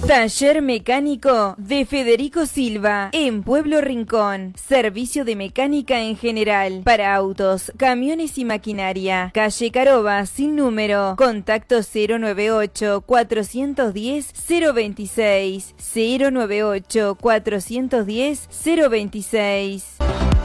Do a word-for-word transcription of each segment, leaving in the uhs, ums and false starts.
Taller Mecánico de Federico Silva, en Pueblo Rincón. Servicio de mecánica en general, para autos, camiones y maquinaria. Calle Caroba, sin número. Contacto cero nueve ocho, cuatrocientos diez, cero veintiséis. cero nueve ocho, cuatrocientos diez, cero veintiséis.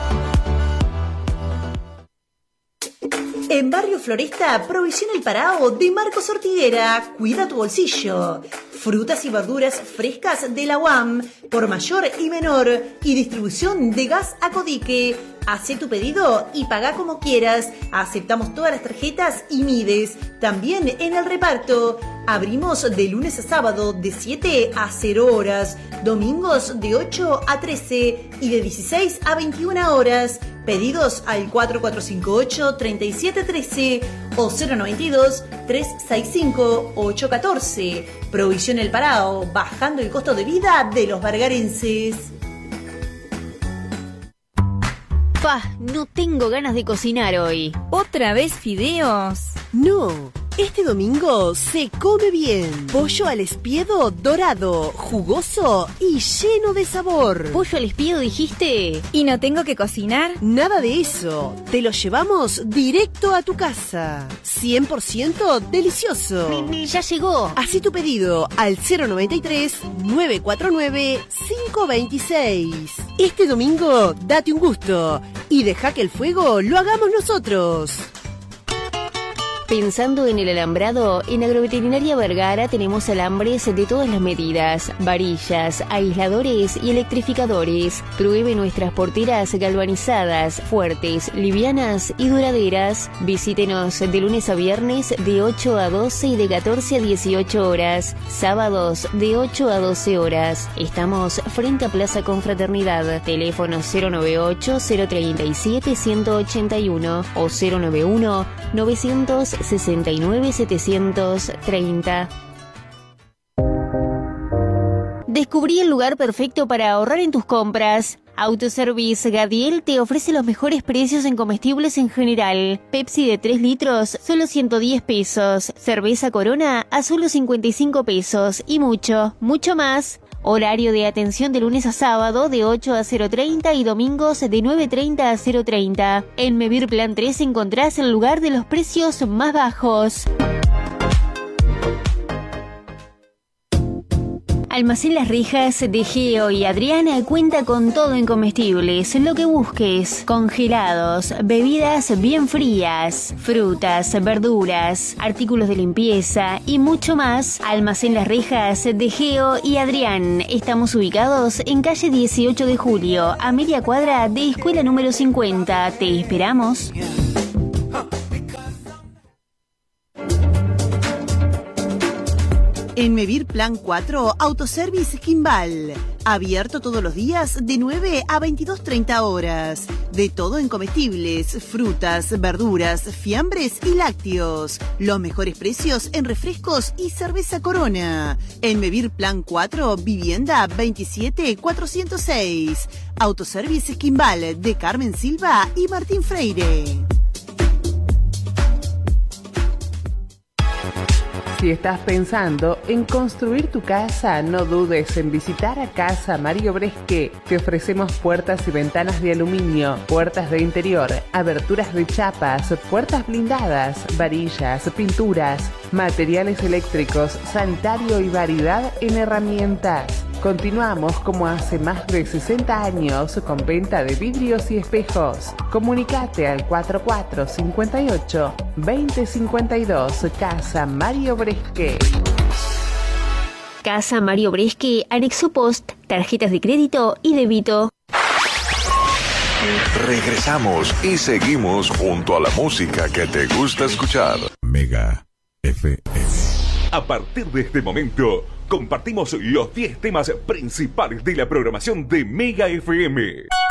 En Barrio Floresta, Provisión El Parao de Marcos Ortiguera. Cuida tu bolsillo. Frutas y verduras frescas de la U A M, por mayor y menor, y distribución de gas a Codique. Hacé tu pedido y paga como quieras. Aceptamos todas las tarjetas y Mides. También en el reparto. Abrimos de lunes a sábado de siete a cero horas. Domingos de ocho a trece y de dieciséis a veintiuna horas. Pedidos al cuatro cuatro cinco ocho, tres siete uno tres o cero nueve dos, tres seis cinco, ocho uno cuatro. Provisión El Parao, bajando el costo de vida de los bargarenses. Pa, no tengo ganas de cocinar hoy. ¿Otra vez fideos? No, este domingo se come bien. Pollo al espiedo dorado, jugoso y lleno de sabor. ¿Pollo al espiedo dijiste? ¿Y no tengo que cocinar? Nada de eso. Te lo llevamos directo a tu casa. cien por ciento delicioso. Ya llegó. Hacé tu pedido al cero noventa y tres, nueve cuatro nueve, cinco dos seis. Este domingo date un gusto y deja que el fuego lo hagamos nosotros. Pensando en el alambrado, en Agroveterinaria Vergara tenemos alambres de todas las medidas, varillas, aisladores y electrificadores. Pruebe nuestras porteras galvanizadas, fuertes, livianas y duraderas. Visítenos de lunes a viernes de ocho a doce y de catorce a dieciocho horas. Sábados de ocho a doce horas. Estamos frente a Plaza Confraternidad. Teléfono cero nueve ocho, cero tres siete, uno ocho uno o cero nueve uno, novecientos sesenta y nueve, setecientos treinta. Descubrí el lugar perfecto para ahorrar en tus compras. Autoservice Gadiel te ofrece los mejores precios en comestibles en general. Pepsi de tres litros, solo ciento diez pesos. Cerveza Corona a solo cincuenta y cinco pesos. Y mucho, mucho más. Horario de atención de lunes a sábado de ocho a cero treinta y domingos de nueve treinta a cero treinta. En Mevir Plan tres encontrás el lugar de los precios más bajos. Almacén Las Rejas de Geo y Adriana cuenta con todo en comestibles, lo que busques: congelados, bebidas bien frías, frutas, verduras, artículos de limpieza y mucho más. Almacén Las Rejas de Geo y Adrián. Estamos ubicados en calle dieciocho de julio, a media cuadra de escuela número cincuenta. Te esperamos. En Mevir Plan cuatro, Autoservice Kimball. Abierto todos los días de nueve a veintidós treinta horas. De todo en comestibles, frutas, verduras, fiambres y lácteos. Los mejores precios en refrescos y cerveza Corona. En Mevir Plan cuatro, vivienda veintisiete cuatrocientos seis. Autoservice Kimball de Carmen Silva y Martín Freire. Si estás pensando en construir tu casa, no dudes en visitar a Casa Mario Bresque. Te ofrecemos puertas y ventanas de aluminio, puertas de interior, aberturas de chapas, puertas blindadas, varillas, pinturas, materiales eléctricos, sanitario y variedad en herramientas. Continuamos como hace más de sesenta años con venta de vidrios y espejos. Comunicate al cuatro cuatro cinco ocho, veinte cincuenta y dos. Casa Mario Bresque. Casa Mario Bresque, anexo post, tarjetas de crédito y débito. Regresamos y seguimos junto a la música que te gusta escuchar. Mega F M. A partir de este momento, compartimos los diez temas principales de la programación de Mega F M.